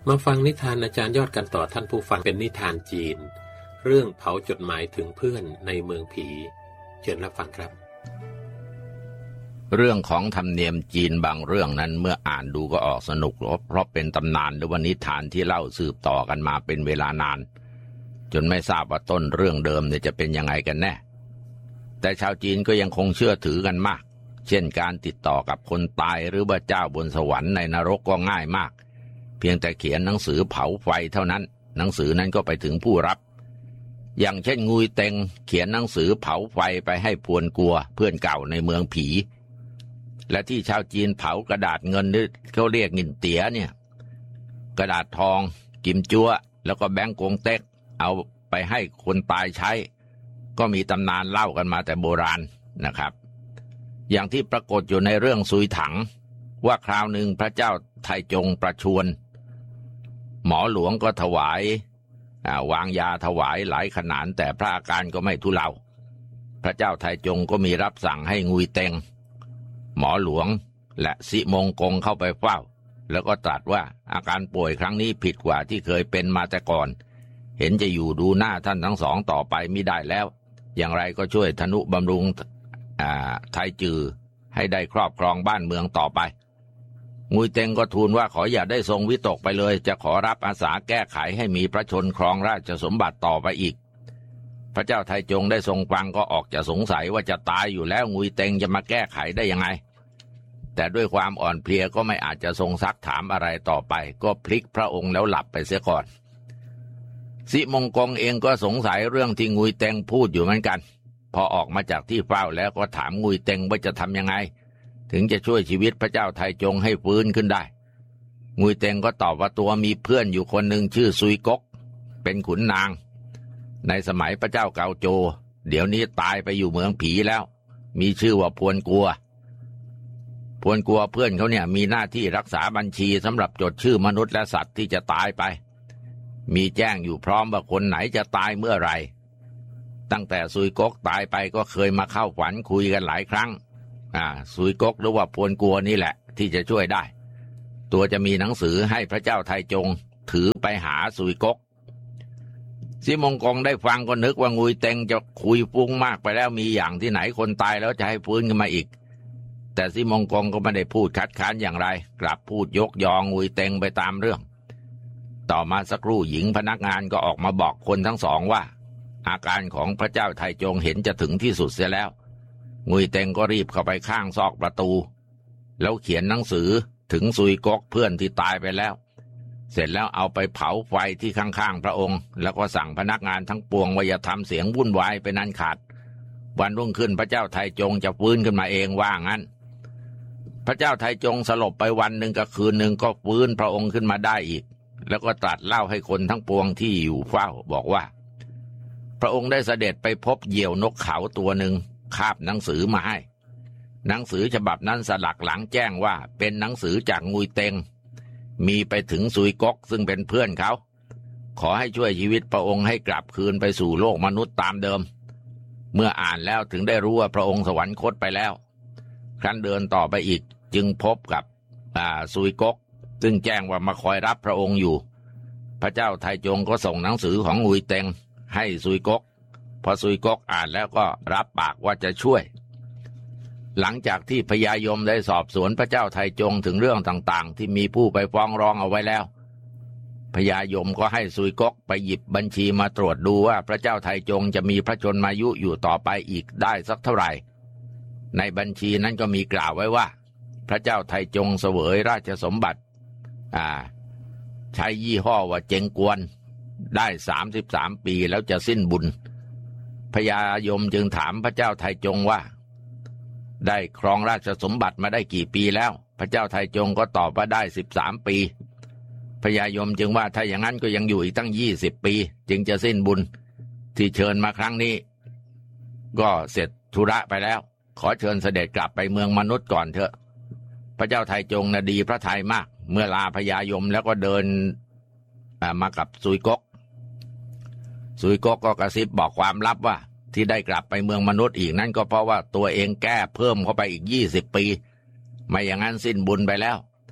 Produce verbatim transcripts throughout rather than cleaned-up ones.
มาฟังนิทานอาจารย์ยอดกันต่อท่านผู้ฟังเป็นนิทานจีนเรื่องเผาจดหมายถึงเพื่อนในเมืองผีเชิญรับฟังครับเรื่องของธรรมเนียมจีนบางเรื่องนั้นเมื่ออ่านดูก็ออกสนุกเพราะเป็นตำนานหรือว่านิทานที่เล่าสืบต่อกันมาเป็นเวลานานจนไม่ทราบว่าต้นเรื่องเดิมเนี่ยจะเป็นยังไงกันแน่แต่ชาวจีนก็ยังคงเชื่อถือกันมากเช่นการติดต่อกับคนตายหรือว่าเจ้าบนสวรรค์ในนรกก็ง่ายมากเพียงแต่เขียนหนังสือเผาไฟเท่านั้นหนังสือนั้นก็ไปถึงผู้รับอย่างเช่นงุยเต็งเขียนหนังสือเผาไฟไปให้พวนกัวเพื่อนเก่าในเมืองผีและที่ชาวจีนเผากระดาษเงินที่เขาเรียกงินเตี๋ยเนี่ยกระดาษทองกิมจั๊วแล้วก็แบงก์กงเต็กเอาไปให้คนตายใช้ก็มีตำนานเล่ากันมาแต่โบราณนะครับอย่างที่ปรากฏอยู่ในเรื่องซุยถังว่าคราวหนึ่งพระเจ้าไทจงประชวรหมอหลวงก็ถวายวางยาถวายหลายขนาดแต่พระอาการก็ไม่ทุเลาพระเจ้าไทจงก็มีรับสั่งให้งุยเต็งหมอหลวงและสิมงกงเข้าไปเฝ้าแล้วก็ตรัสว่าอาการป่วยครั้งนี้ผิดกว่าที่เคยเป็นมาแต่ก่อนเห็นจะอยู่ดูหน้าท่านทั้งสองต่อไปไม่ได้แล้วอย่างไรก็ช่วยทนุบำรุงไทจือให้ได้ครอบครองบ้านเมืองต่อไปงุยเต็งก็ทูลว่าขออย่าได้ทรงวิตกไปเลยจะขอรับอาสาแก้ไขให้มีพระชนครองราชสมบัติต่อไปอีกพระเจ้าไทจงได้ทรงฟังก็ออกจะสงสัยว่าจะตายอยู่แล้วงุยเต็งจะมาแก้ไขได้ยังไงแต่ด้วยความอ่อนเพลียก็ไม่อาจจะทรงซักถามอะไรต่อไปก็พลิกพระองค์แล้วหลับไปเสียก่อนสิมงกงเองก็สงสัยเรื่องที่งุยเต็งพูดอยู่เหมือนกันพอออกมาจากที่เฝ้าแล้วก็ถามงุยเต็งว่าจะทำยังไงถึงจะช่วยชีวิตพระเจ้าไทจงให้ฟื้นขึ้นได้งุยเต็งก็ตอบว่าตัวมีเพื่อนอยู่คนหนึ่งชื่อซุยก๊กเป็นขุนนางในสมัยพระเจ้าเกาโจเดี๋ยวนี้ตายไปอยู่เมืองผีแล้วมีชื่อว่าพวนกัวพวนกัวเพื่อนเขาเนี่ยมีหน้าที่รักษาบัญชีสำหรับจดชื่อมนุษย์และสัตว์ที่จะตายไปมีแจ้งอยู่พร้อมว่าคนไหนจะตายเมื่อไหร่ตั้งแต่ซุยก๊กตายไปก็เคยมาเข้าฝันคุยกันหลายครั้งอ่าซุยก๊กหรือว่าพวนกัวนี่แหละที่จะช่วยได้ตัวจะมีหนังสือให้พระเจ้าไทจงถือไปหาซุยก๊กซิมงกงได้ฟังก็นึกว่างุยเต็งจะคุยฟุ้งมากไปแล้วมีอย่างที่ไหนคนตายแล้วจะให้ฟื้นขึ้นมาอีกแต่ซิมงกงก็ไม่ได้พูดคัดค้านอย่างไรกลับพูดยกยองงุยเต็งไปตามเรื่องต่อมาสักครู่หญิงพนักงานก็ออกมาบอกคนทั้งสองว่าอาการของพระเจ้าไทจงเห็นจะถึงที่สุดเสียแล้วงุยเต็งก็รีบเข้าไปข้างซอกประตูแล้วเขียนหนังสือถึงซุยก๊กเพื่อนที่ตายไปแล้วเสร็จแล้วเอาไปเผาไฟที่ข้างๆพระองค์แล้วก็สั่งพนักงานทั้งปวงว่าอย่าทำเสียงวุ่นวายเป็นอันขาดวันรุ่งขึ้นพระเจ้าไทจงจะฟื้นขึ้นมาเองว่างั้นพระเจ้าไทจงสลบไปวันหนึ่งกับคืนหนึ่งก็ฟื้นพระองค์ขึ้นมาได้อีกแล้วก็ตรัสเล่าให้คนทั้งปวงที่อยู่เฝ้าบอกว่าพระองค์ได้เสด็จไปพบเหยี่ยวนกเขาตัวหนึ่งคาบหนังสือมาให้หนังสือฉบับนั้นสลักหลังแจ้งว่าเป็นหนังสือจากงุยเต็งมีไปถึงซุยก๊กซึ่งเป็นเพื่อนเขาขอให้ช่วยชีวิตพระองค์ให้กลับคืนไปสู่โลกมนุษย์ตามเดิมเมื่ออ่านแล้วถึงได้รู้ว่าพระองค์สวรรคตไปแล้วครั้นเดินต่อไปอีกจึงพบกับอ่าซุยก๊กซึ่งแจ้งว่ามาคอยรับพระองค์อยู่พระเจ้าไทจงก็ส่งหนังสือของงุยเต็งให้ซุยก๊กพอซุยก๊กอ่านแล้วก็รับปากว่าจะช่วยหลังจากที่พญายมได้สอบสวนพระเจ้าไทจงถึงเรื่องต่างๆที่มีผู้ไปฟ้องร้องเอาไว้แล้วพญายมก็ให้ซุยก๊กไปหยิบบัญชีมาตรวจดูว่าพระเจ้าไทจงจะมีพระชนมายุอยู่ต่อไปอีกได้สักเท่าไหร่ในบัญชีนั้นก็มีกล่าวไว้ว่าพระเจ้าไทจงเสวยราชสมบัติอ่าใช้ยี่ห้อว่าเจงกวนได้สามสิบสามปีแล้วจะสิ้นบุญพญายมจึงถามพระเจ้าไทจงว่าได้ครองราชสมบัติมาได้กี่ปีแล้วพระเจ้าไทจงก็ตอบว่าได้สิบสามปีพญายมจึงว่าถ้าอย่างนั้นก็ยังอยู่อีกตั้งยี่สิบปีจึงจะสิ้นบุญที่เชิญมาครั้งนี้ก็เสร็จธุระไปแล้วขอเชิญเสด็จกลับไปเมืองมนุษย์ก่อนเถอะพระเจ้าไทจงน่ะดีพระทัยมากเมื่อลาพญายมแล้วก็เดินมากับซุยก๊กซุยก๊กก็กระซิบบอกความลับว่าที่ได้กลับไปเมืองมนุษย์อีกนั่นก็เพราะว่าตัวเองแก้เพิ่มเข้าไปอีกยี่สิบปีไม่อย่างนั้นสิ้นบุญไปแล้ว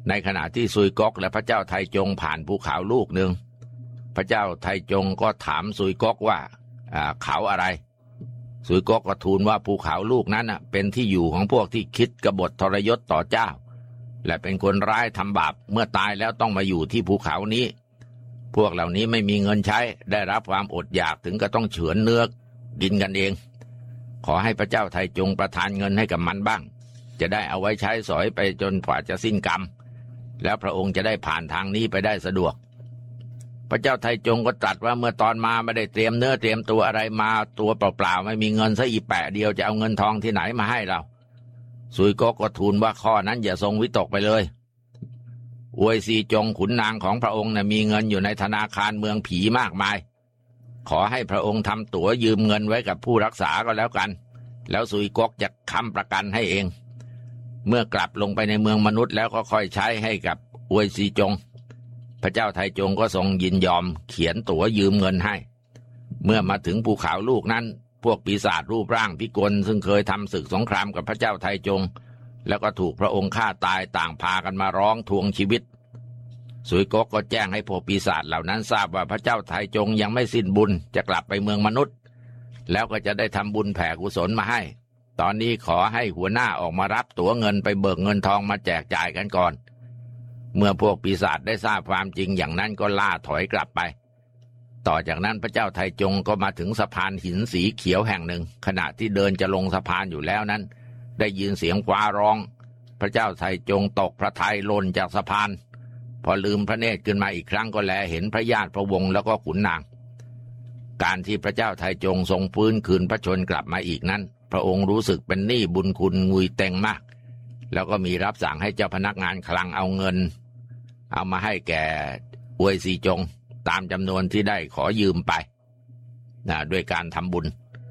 ในขณะที่ซุยก๊กและพระเจ้าไทจงผ่านภูเขาลูกหนึ่งพระเจ้าไทจงก็ถามซุยก๊กว่าเขาอะไรซุยก๊กก็ทูลว่าภูเขาลูกนั้นเป็นที่อยู่ของพวกที่คิดกบฏทรยศต่อเจ้าและเป็นคนร้ายทำบาปเมื่อตายแล้วต้องมาอยู่ที่ภูเขานี้พวกเหล่านี้ไม่มีเงินใช้ได้รับความอดอยากถึงก็ต้องเฉือนเนื้อกินกันเองขอให้พระเจ้าไทจงประทานเงินให้กับมันบ้างจะได้เอาไว้ใช้สอยไปจนกว่าจะสิ้นกรรมแล้วพระองค์จะได้ผ่านทางนี้ไปได้สะดวกพระเจ้าไทจงก็ตรัสว่าเมื่อตอนมาไม่ได้เตรียมเนื้อเตรียมตัวอะไรมาตัวเปล่าๆไม่มีเงินซะอีแปะเดียวจะเอาเงินทองที่ไหนมาให้เราซุยก๊กก็ทูลว่าข้อนั้นอย่าทรงวิตกไปเลยอวยซีจงขุนนางของพระองค์นะมีเงินอยู่ในธนาคารเมืองผีมากมายขอให้พระองค์ทำตั๋วยืมเงินไว้กับผู้รักษาก็แล้วกันแล้วซุยก๊กจะค้ำประกันให้เองเมื่อกลับลงไปในเมืองมนุษย์แล้วก็ค่อยใช้ให้กับอวยซีจงพระเจ้าไทจงก็ทรงยินยอมเขียนตั๋วยืมเงินให้เมื่อมาถึงภูเขาลูกนั้นพวกปีศาจรูปร่างพิกลซึ่งเคยทำศึกสงครามกับพระเจ้าไทจงแล้วก็ถูกพระองค์ฆ่าตายต่างพากันมาร้องทวงชีวิตซุยก๊กก็แจ้งให้พวกปีศาจเหล่านั้นทราบว่าพระเจ้าไทจงยังไม่สิ้นบุญจะกลับไปเมืองมนุษย์แล้วก็จะได้ทำบุญแผ่กุศลมาให้ตอนนี้ขอให้หัวหน้าออกมารับตั๋วเงินไปเบิกเงินทองมาแจกจ่ายกันก่อนเมื่อพวกปีศาจได้ทราบความจริงอย่างนั้นก็ล่าถอยกลับไปต่อจากนั้นพระเจ้าไทจงก็มาถึงสะพานหินสีเขียวแห่งหนึ่งขณะที่เดินจะลงสะพานอยู่แล้วนั้นได้ยินเสียงฟ้าร้องพระเจ้าไทจงตกพระทัยหล่นจากสะพานพอลืมพระเนตรขึ้นมาอีกครั้งก็แลเห็นพระญาติพระวงศ์แล้วก็ขุนนางการที่พระเจ้าไทจงทรงฟื้นคืนพระชนกลับมาอีกนั้นพระองค์รู้สึกเป็นหนี้บุญคุณงุยเต็งมากแล้วก็มีรับสั่งให้เจ้าพนักงานคลังเอาเงินเอามาให้แก่อวยซีจงตามจำนวนที่ได้ขอยืมไปนะด้วยการทำบุญ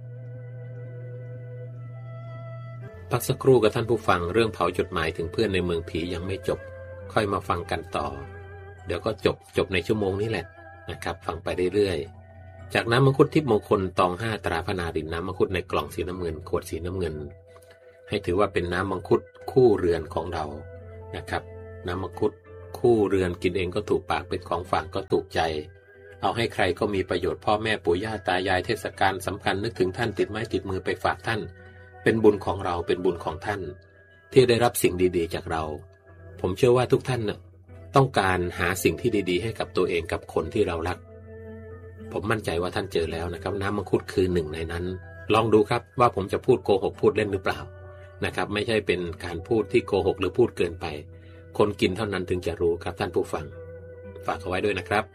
พักสักครู่กับท่านผู้ฟังเรื่องเผาจดหมายถึงเพื่อนในเมืองผียังไม่จบค่อยมาฟังกันต่อเดี๋ยวก็จบจบในชั่วโมงนี้แหละนะครับฟังไปเรื่อยๆจากน้ำมังคุดทิพย์มงคลตองห้าตราพนารินน้ำมังคุดในกล่องสีน้ำเงินขวดสีน้ำเงินให้ถือว่าเป็นน้ำมังคุดคู่เรือนของเรานะครับน้ำมังคุดคู่เรือนกินเองก็ถูกปากเป็นของฝากก็ถูกใจเอาให้ใครก็มีประโยชน์พ่อแม่ปู่ย่าตายายเทศกาลสำคัญนึกถึงท่านติดไม้ติดมือไปฝากท่านเป็นบุญของเราเป็นบุญของท่านที่ได้รับสิ่งดีๆจากเราผมเชื่อว่าทุกท่านน่ะต้องการหาสิ่งที่ดีๆให้กับตัวเองกับคนที่เรารักผมมั่นใจว่าท่านเจอแล้วนะครับน้ำมังคุดคือหนึ่งในนั้นลองดูครับว่าผมจะพูดโกหกพูดเล่นหรือเปล่านะครับไม่ใช่เป็นการพูดที่โกหกหรือพูดเกินไปคนกินเท่านั้นถึงจะรู้ครับท่านผู้ฟังฝากเอาไว้ด้วยนะครับ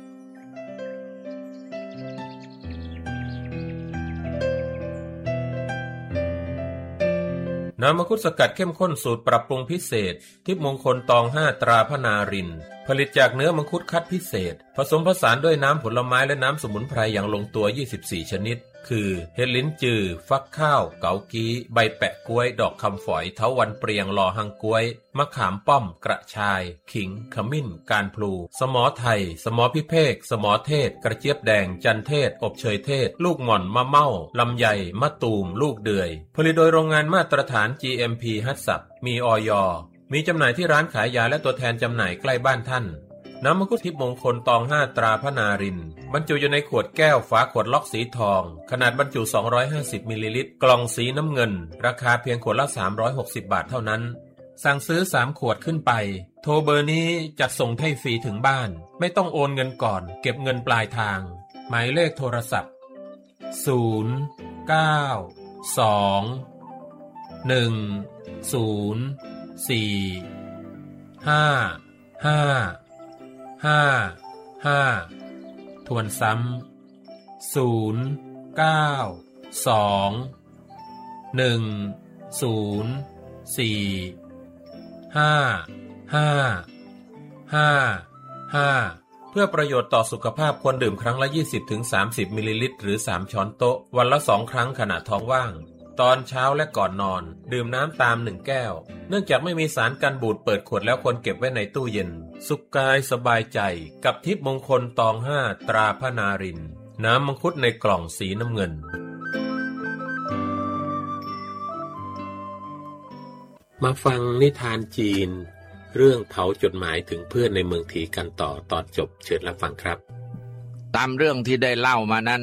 น้ำมังคุดสกัดเข้มข้นสูตรปรับปรุงพิเศษทิพย์มงคลตองห้าตราพนารินผลิตจากเนื้อมังคุดคัดพิเศษผสมผสานด้วยน้ำผลไม้และน้ำสมุนไพรอย่างลงตัวยี่สิบสี่ชนิดคือเห็ดลิ้นจือฟักข้าวเกากี้ใบแปะกล้วยดอกคำฝอยเถาวัลย์เปรียงลอหังกล้วยมะขามป้อมกระชายขิงขมิ้นการพลูสมอไทยสมอพิเภกสมอเทศกระเจี๊ยบแดงจันเทศอบเชยเทศลูกหม่อนมะเม่าลำไยมะตูมลูกเดือยผลิตโดยโรงงานมาตรฐาน จี เอ็ม พี ฮัตสับมีอย.มีจำหน่ายที่ร้านขายยาและตัวแทนจำหน่ายใกล้บ้านท่านน้ำมังคุดทิพย์มงคลตองห้าตราพนารินบรรจุอยู่ในขวดแก้วฝาขวดล็อกสีทองขนาดบรรจุสองร้อยห้าสิบมิลลิลิตรกล่องสีน้ำเงินราคาเพียงขวดละสามร้อยหกสิบบาทเท่านั้นสั่งซื้อสามขวดขึ้นไปโทรเบอร์นี้จัดส่งให้ฟรีถึงบ้านไม่ต้องโอนเงินก่อนเก็บเงินปลายทางหมายเลขโทรศัพท์ศูนย์ เก้า สอง หนึ่ง ศูนย์ สี่ ห้า ห้าห้า ห้าทวนซ้ำศูนย์ เก้า สอง หนึ่ง ศูนย์ สี่ ห้า ห้า ห้า ห้าเพื่อประโยชน์ต่อสุขภาพควรดื่มครั้งละ ยี่สิบถึงสามสิบ มิลลิลิตรหรือสามช้อนโต๊ะวันละสองครั้งขณะท้องว่างตอนเช้าและก่อนนอนดื่มน้ำตามหนึ่งแก้วเนื่องจากไม่มีสารกันบูดเปิดขวดแล้วควรเก็บไว้ในตู้เย็นสุขกายสบายใจกับทิพย์มงคลตองห้าตราพนารินน้ำมังคุดในกล่องสีน้ำเงินมาฟังนิทานจีนเรื่องเผาจดหมายถึงเพื่อนในเมืองถีกันต่อตอนจบเชิญรับฟังครับตามเรื่องที่ได้เล่ามานั้น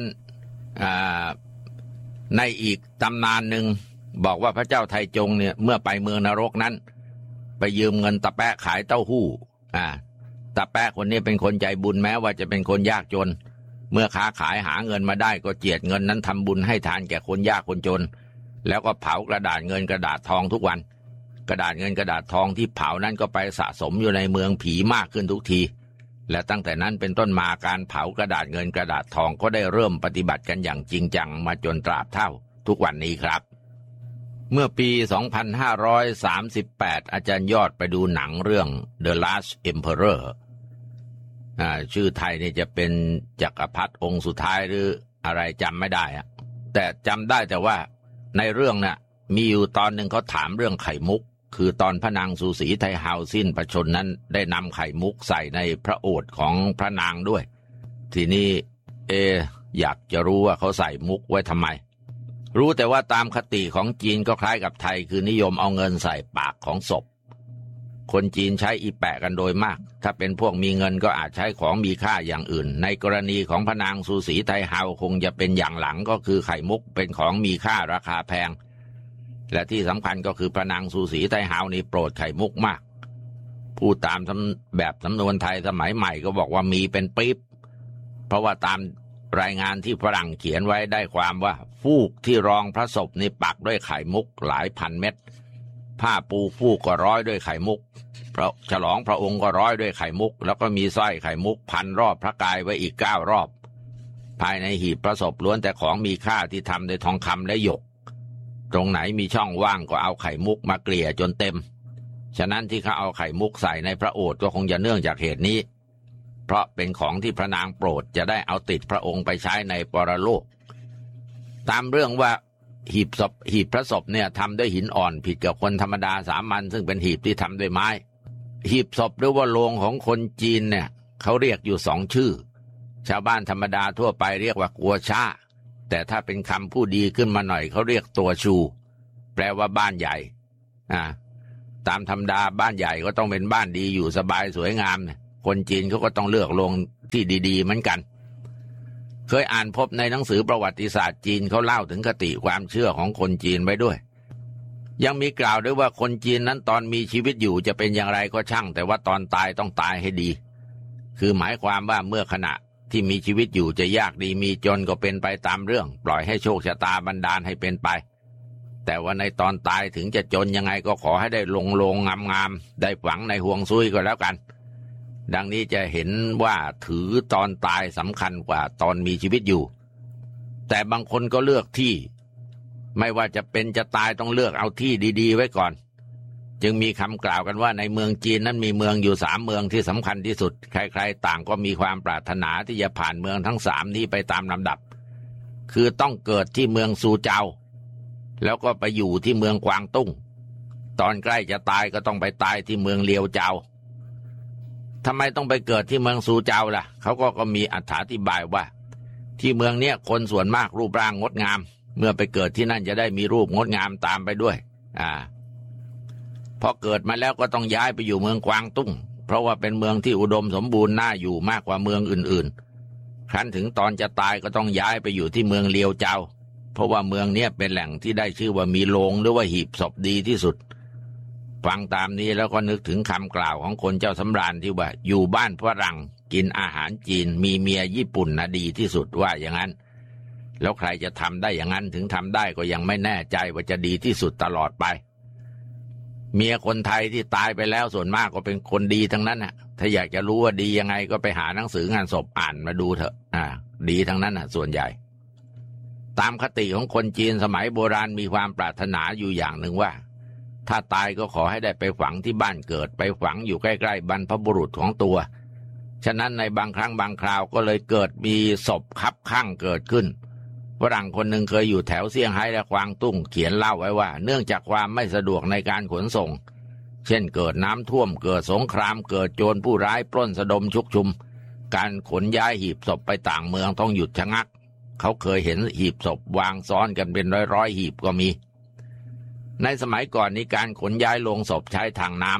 ในอีกตำนานหนึ่งบอกว่าพระเจ้าไทจงเนี่ยเมื่อไปเมืองนรกนั้นไปยืมเงินตะแปะขายเต้าหู้อ่าตะแปะคนนี้เป็นคนใจบุญแม้ว่าจะเป็นคนยากจนเมื่อค้าขายหาเงินมาได้ก็เจียดเงินนั้นทำบุญให้ทานแก่คนยากคนจนแล้วก็เผากระดาษเงินกระดาษทองทุกวันกระดาษเงินกระดาษทองที่เผานั้นก็ไปสะสมอยู่ในเมืองผีมากขึ้นทุกทีและตั้งแต่นั้นเป็นต้นมาการเผากระดาษเงินกระดาษทองก็ได้เริ่มปฏิบัติกันอย่างจริงจังมาจนตราบเท่าทุกวันนี้ครับเมื่อปี สองพันห้าร้อยสามสิบแปด อาจารย์ยอดไปดูหนังเรื่อง The Last Emperor อ่าชื่อไทยนี่จะเป็นจักรพรรดิองค์สุดท้ายหรืออะไรจำไม่ได้อะแต่จำได้แต่ว่าในเรื่องน่ะมีอยู่ตอนหนึ่งเขาถามเรื่องไข่มุกคือตอนพระนางสูสีไทเฮาสิ้นพระชนนั้นได้นำไข่มุกใส่ในพระโอษฐ์ของพระนางด้วยทีนี้เออยากจะรู้ว่าเขาใส่มุกไว้ทำไมรู้แต่ว่าตามคติของจีนก็คล้ายกับไทยคือนิยมเอาเงินใส่ปากของศพคนจีนใช้อีแปะกันโดยมากถ้าเป็นพวกมีเงินก็อาจใช้ของมีค่าอย่างอื่นในกรณีของพระนางสูสีไทเฮาคงจะเป็นอย่างหลังก็คือไข่มุกเป็นของมีค่าราคาแพงและที่สำคัญก็คือพระนางสูสีไทเฮานี่โปรดไข่มุกมากพูดตามแบบสำนวนไทยสมัยใหม่ก็บอกว่ามีเป็นปี๊บเพราะว่าตามรายงานที่ฝรั่งเขียนไว้ได้ความว่าฟูกที่รองพระศพนี่ปักด้วยไข่มุกหลายพันเม็ดผ้าปูฟูกก็ร้อยด้วยไข่มุกเพราะฉลองพระองค์ก็ร้อยด้วยไข่มุกแล้วก็มีสร้อยไข่มุกพันรอบพระกายไว้อีกเก้ารอบภายในหีบพระศพล้วนแต่ของมีค่าที่ทำด้วยทองคำและหยกตรงไหนมีช่องว่างก็เอาไข่มุกมาเกลี่ยจนเต็มฉะนั้นที่เขาเอาไข่มุกใส่ในพระโอษฐ์ก็คงจะเนื่องจากเหตุนี้เพราะเป็นของที่พระนางโปรดจะได้เอาติดพระองค์ไปใช้ในปรโลกตามเรื่องว่าหีบศพหีบพระศพเนี่ยทำด้วยหินอ่อนผิดกับคนธรรมดาสามัญซึ่งเป็นหีบที่ทำด้วยไม้หีบศพหรือว่าโลงของคนจีนเนี่ยเขาเรียกอยู่สองชื่อชาวบ้านธรรมดาทั่วไปเรียกว่ากัวช่าแต่ถ้าเป็นคำพูดดีขึ้นมาหน่อยเขาเรียกตัวชูแปลว่าบ้านใหญ่อ่าตามธรรมดาบ้านใหญ่ก็ต้องเป็นบ้านดีอยู่สบายสวยงามเนี่ยคนจีนเขาก็ต้องเลือกโรงที่ดีๆเหมือนกันเคยอ่านพบในหนังสือประวัติศาสตร์จีนเขาเล่าถึงคติความเชื่อของคนจีนไว้ด้วยยังมีกล่าวด้วยว่าคนจีนนั้นตอนมีชีวิตอยู่จะเป็นอย่างไรก็ช่างแต่ว่าตอนตายต้องตายให้ดีคือหมายความว่าเมื่อขณะที่มีชีวิตอยู่จะยากดีมีจนก็เป็นไปตามเรื่องปล่อยให้โชคชะตาบันดาลให้เป็นไปแต่ว่าในตอนตายถึงจะจนยังไงก็ขอให้ได้ลงโลงงามๆได้ฝังในห่วงซุยก็แล้วกันดังนี้จะเห็นว่าถือตอนตายสำคัญกว่าตอนมีชีวิตอยู่แต่บางคนก็เลือกที่ไม่ว่าจะเป็นจะตายต้องเลือกเอาที่ดีๆไว้ก่อนจึงมีคำกล่าวกันว่าในเมืองจีนนั้นมีเมืองอยู่สามเมืองที่สำคัญที่สุดใครๆต่างก็มีความปรารถนาที่จะผ่านเมืองทั้งสามนี้ไปตามลำดับคือต้องเกิดที่เมืองซูเจาแล้วก็ไปอยู่ที่เมืองกวางตุ้งตอนใกล้จะตายก็ต้องไปตายที่เมืองเลียวเจาทำไมต้องไปเกิดที่เมืองซูเจาล่ะเขาก็ก็มีอธิบายว่าที่เมืองเนี้ยคนส่วนมากรูปร่างงดงามเมื่อไปเกิดที่นั่นจะได้มีรูปงดงามตามไปด้วยอ่าพอเกิดมาแล้วก็ต้องย้ายไปอยู่เมืองกวางตุ้งเพราะว่าเป็นเมืองที่อุดมสมบูรณ์น่าอยู่มากกว่าเมืองอื่นๆครั้นถึงตอนจะตายก็ต้องย้ายไปอยู่ที่เมืองเลียวเจาเพราะว่าเมืองเนี้ยเป็นแหล่งที่ได้ชื่อว่ามีโลงหรือว่าหีบศพดีที่สุดฟังตามนี้แล้วก็นึกถึงคำกล่าวของคนเจ้าสำราญที่ว่าอยู่บ้านฝรั่งกินอาหารจีนมีเมียญี่ปุ่นนะดีที่สุดว่าอย่างนั้นแล้วใครจะทำได้อย่างนั้นถึงทำได้ก็ยังไม่แน่ใจว่าจะดีที่สุดตลอดไปเมียคนไทยที่ตายไปแล้วส่วนมากก็เป็นคนดีทั้งนั้นน่ะถ้าอยากจะรู้ว่าดียังไงก็ไปหาหนังสืองานศพอ่านมาดูเถอะอ่าดีทั้งนั้นน่ะส่วนใหญ่ตามคติของคนจีนสมัยโบราณมีความปรารถนาอยู่อย่างหนึ่งว่าถ้าตายก็ขอให้ได้ไปฝังที่บ้านเกิดไปฝังอยู่ใกล้ๆบรรพบุรุษของตัวฉะนั้นในบางครั้งบางคราวก็เลยเกิดมีศพคับข้างเกิดขึ้นฝรั่งคนหนึ่งเคยอยู่แถวเซี่ยงไฮ้และกวางตุ้งเขียนเล่าไว้ว่าเนื่องจากความไม่สะดวกในการขนส่งเช่นเกิดน้ำท่วมเกิดสงครามเกิดโจรผู้ร้ายปล้นสะดมชุกชุมการขนย้ายหีบศพไปต่างเมืองต้องหยุดชะงักเขาเคยเห็นหีบศพวางซ้อนกันเป็นร้อยๆหีบก็มีในสมัยก่อนนี้การขนย้ายโลงศพใช้ทางน้ำ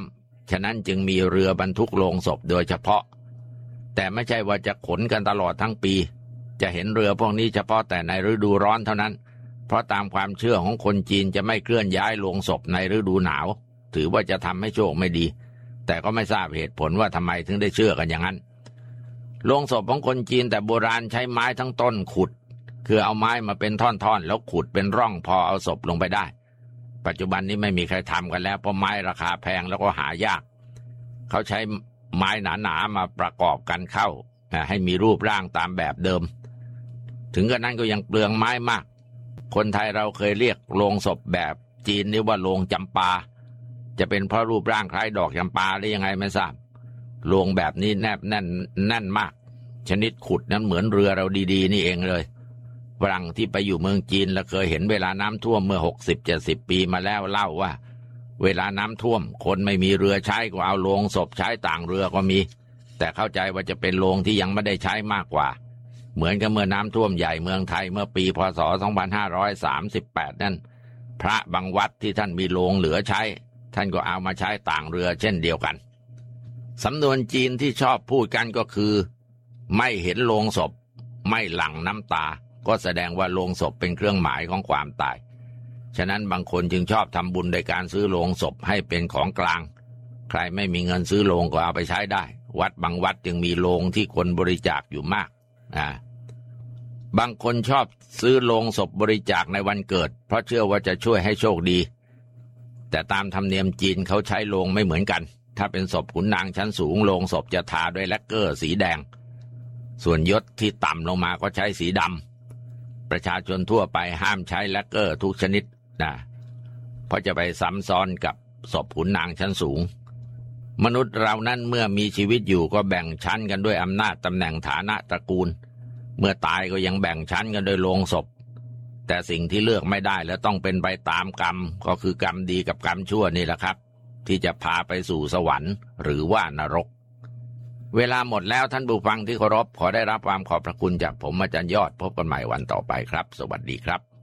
ฉะนั้นจึงมีเรือบรรทุกโลงศพโดยเฉพาะแต่ไม่ใช่ว่าจะขนกันตลอดทั้งปีจะเห็นเรือพวกนี้เฉพาะแต่ในฤดูร้อนเท่านั้นเพราะตามความเชื่อของคนจีนจะไม่เคลื่อนย้ายโลงศพในฤดูหนาวถือว่าจะทำให้โชคไม่ดีแต่ก็ไม่ทราบเหตุผลว่าทำไมถึงได้เชื่อกันอย่างนั้นโลงศพของคนจีนแต่โบราณใช้ไม้ทั้งต้นขุดคือเอาไม้มาเป็นท่อนๆแล้วขุดเป็นร่องพอเอาศพลงไปได้ปัจจุบันนี้ไม่มีใครทำกันแล้วเพราะไม้ราคาแพงแล้วก็หายากเขาใช้ไม้หนาๆมาประกอบกันเข้าให้มีรูปร่างตามแบบเดิมถึงกระนั้นก็ยังเปลืองไม้มากคนไทยเราเคยเรียกโลงศพแบบจีนนี่ว่าโลงจำปาจะเป็นเพราะรูปร่างคล้ายดอกจำปาหรือยังไงไม่ทราบโลงแบบนี้แนบแน่นแน่นมากชนิดขุดนั้นเหมือนเรือเราดีๆนี่เองเลยฝรั่งที่ไปอยู่เมืองจีนแล้วเคยเห็นเวลาน้ำท่วมเมื่อหกสิบเจ็ดสิบปีมาแล้วเล่าว่าเวลาน้ำท่วมคนไม่มีเรือใช้ก็เอาโลงศพใช้ต่างเรือก็มีแต่เข้าใจว่าจะเป็นโลงที่ยังไม่ได้ใช้มากกว่าเหมือนกับเมื่อน้ำท่วมใหญ่เมืองไทยเมื่อปีพ.ศ. สองพันห้าร้อยสามสิบแปดนั่นพระบางวัดที่ท่านมีโลงเหลือใช้ท่านก็เอามาใช้ต่างเรือเช่นเดียวกันสำนวนจีนที่ชอบพูดกันก็คือไม่เห็นโลงศพไม่หลั่งน้ำตาก็แสดงว่าโลงศพเป็นเครื่องหมายของความตายฉะนั้นบางคนจึงชอบทำบุญโดยการซื้อโลงศพให้เป็นของกลางใครไม่มีเงินซื้อโลงก็เอาไปใช้ได้วัดบางวัดจึงมีโลงที่คนบริจาคอยู่มากอ่าบางคนชอบซื้อโลงศพบริจาคในวันเกิดเพราะเชื่อว่าจะช่วยให้โชคดีแต่ตามธรรมเนียมจีนเขาใช้โลงไม่เหมือนกันถ้าเป็นศพขุนนางชั้นสูงโลงศพจะทาด้วยแลกเกอร์สีแดงส่วนยศที่ต่ำลงมาก็ใช้สีดำประชาชนทั่วไปห้ามใช้แลกเกอร์ทุกชนิดนะเพราะจะไปซ้ำซ้อนกับศพขุนนางชั้นสูงมนุษย์เรานั้นเมื่อมีชีวิตอยู่ก็แบ่งชั้นกันด้วยอำนาจตำแหน่งฐานะตระกูลเมื่อตายก็ยังแบ่งชั้นกันโดยโลงศพแต่สิ่งที่เลือกไม่ได้และต้องเป็นไปตามกรรมก็คือกรรมดีกับกรรมชั่วนี่แหละครับที่จะพาไปสู่สวรรค์หรือว่านรกเวลาหมดแล้วท่านผู้ฟังที่เคารพขอได้รับความขอบพระคุณจากผมอาจารย์ยอดพบกันใหม่วันต่อไปครับสวัสดีครับ